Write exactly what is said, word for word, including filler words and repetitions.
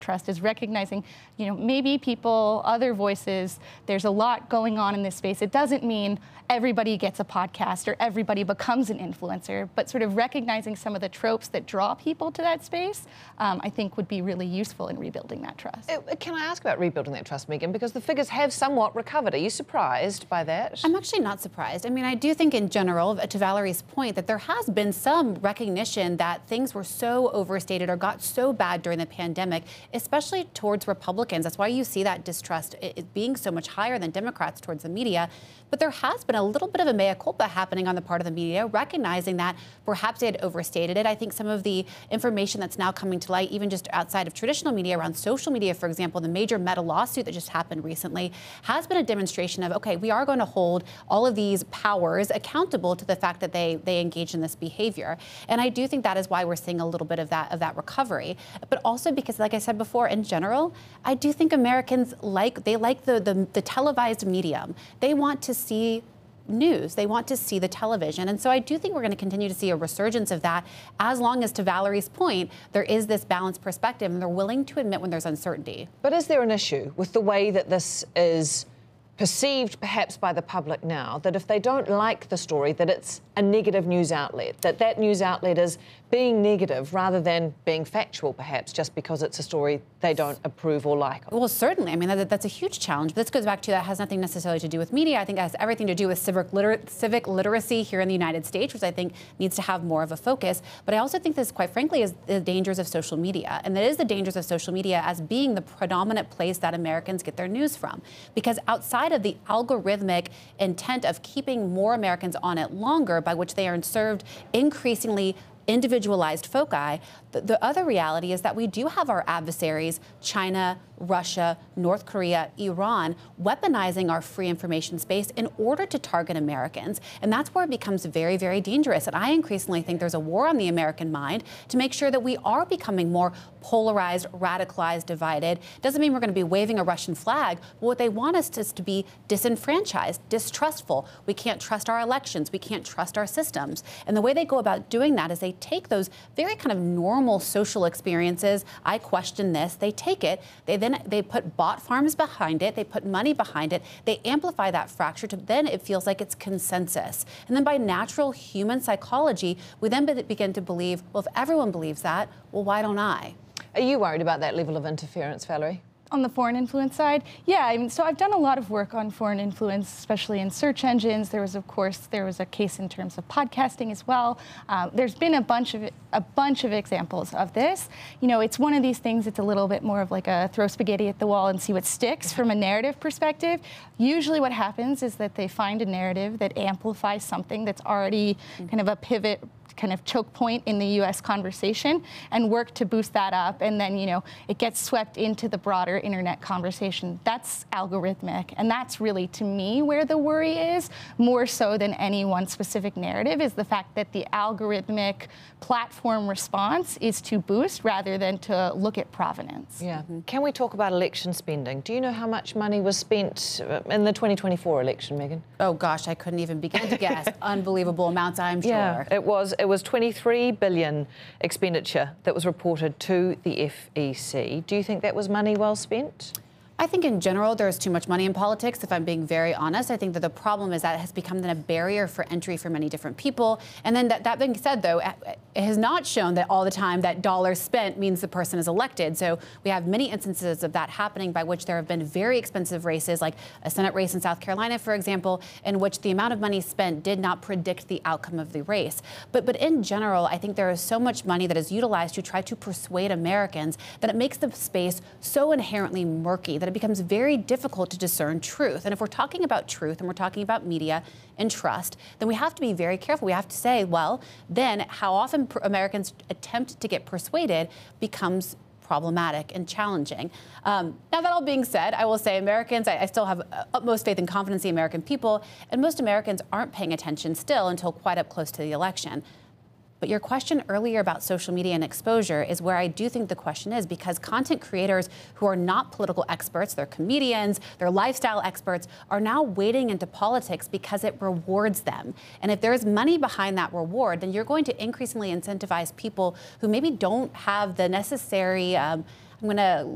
trust is recognizing, you know, maybe people, other voices, there's a lot going on in this space. It doesn't mean everybody gets a podcast or everybody becomes an influencer, but sort of recognizing some of the tropes that draw people to that space, um, I think would be really useful in rebuilding that trust. Uh, can I ask about rebuilding that trust, Megan? Because the figures have somewhat recovered. Are you surprised by that? I'm actually not surprised. I mean, I do think in general, to Valerie's point, that there has been some recognition that things were so overstated or got so bad during the pandemic, especially towards Republicans. That's why you see that distrust it being so much higher than Democrats towards the media. But there has been a little bit of a mea culpa happening on the part of the media, recognizing that perhaps they had overstated it. I think some of the information that's now coming to light, even just outside of traditional media, around social media, for example, the major Meta lawsuit that just happened recently, has been a demonstration of, okay, we are going to hold all of these powers accountable to the fact that they they engage in this behavior. And I do think that is why we're seeing a little bit of that of that recovery. But also because, like I said before, in general, I do think Americans like they like the the, the televised medium. They want to see news. They want to see the television. And so I do think we're going to continue to see a resurgence of that, as long as, to Valerie's point, there is this balanced perspective and they're willing to admit when there's uncertainty. But is there an issue with the way that this is perceived perhaps by the public now, that if they don't like the story, that it's a negative news outlet, that that news outlet is being negative rather than being factual, perhaps, just because it's a story they don't approve or like? Well, certainly. I mean, that, that's a huge challenge. This goes back to, that has nothing necessarily to do with media. I think it has everything to do with civic, liter civic literacy here in the United States, which I think needs to have more of a focus. But I also think this, quite frankly, is the dangers of social media. And that is the dangers of social media as being the predominant place that Americans get their news from. Because outside of the algorithmic intent of keeping more Americans on it longer, by which they are served increasingly individualized foci, the, the other reality is that we do have our adversaries, China, Russia, North Korea, Iran, weaponizing our free information space in order to target Americans. And that's where it becomes very, very dangerous. And I increasingly think there's a war on the American mind to make sure that we are becoming more polarized, radicalized, divided. Doesn't mean we're going to be waving a Russian flag, but what they want us is to be disenfranchised, distrustful. We can't trust our elections. We can't trust our systems. And the way they go about doing that is they take those very kind of normal social experiences. I question this. They take it. They then they put bot farms behind it. They put money behind it. They amplify that fracture to then it feels like it's consensus. And then by natural human psychology, we then be begin to believe, well, if everyone believes that, well, why don't I? Are you worried about that level of interference, Valerie? On the foreign influence side, yeah, I mean, so I've done a lot of work on foreign influence, especially in search engines. There was, of course, there was a case in terms of podcasting as well. Um, there's been a bunch of a bunch of examples of this. You know, it's one of these things. It's a little bit more of like a throw spaghetti at the wall and see what sticks from a narrative perspective. Usually, what happens is that they find a narrative that amplifies something that's already kind of a pivot, kind of choke point in the U S conversation, and work to boost that up, and then, you know, it gets swept into the broader internet conversation. That's algorithmic, and that's really, to me, where the worry is, more so than any one specific narrative, is the fact that the algorithmic platform response is to boost rather than to look at provenance. Yeah. Mm-hmm. Can we talk about election spending? Do you know how much money was spent in the twenty twenty-four election, Megan? Oh gosh, I couldn't even begin to guess. Unbelievable amounts, I'm sure. Yeah, it was. It was twenty-three billion expenditure that was reported to the F E C. Do you think that was money well spent? I think in general there's too much money in politics, if I'm being very honest. I think that the problem is that it has become then a barrier for entry for many different people. And then that, that being said, though, it has not shown that all the time that dollars spent means the person is elected. So we have many instances of that happening, by which there have been very expensive races, like a Senate race in South Carolina, for example, in which the amount of money spent did not predict the outcome of the race. But, but in general, I think there is so much money that is utilized to try to persuade Americans that it makes the space so inherently murky that it becomes very difficult to discern truth. And if we're talking about truth and we're talking about media and trust, then we have to be very careful. We have to say, well, then how often Americans attempt to get persuaded becomes problematic and challenging. Um, now, that all being said, I will say Americans, I, I still have utmost faith and confidence in the American people, and most Americans aren't paying attention still until quite up close to the election. But your question earlier about social media and exposure is where I do think the question is, because content creators who are not political experts, they're comedians, they're lifestyle experts, are now wading into politics because it rewards them. And if there's money behind that reward, then you're going to increasingly incentivize people who maybe don't have the necessary, um, I'm going to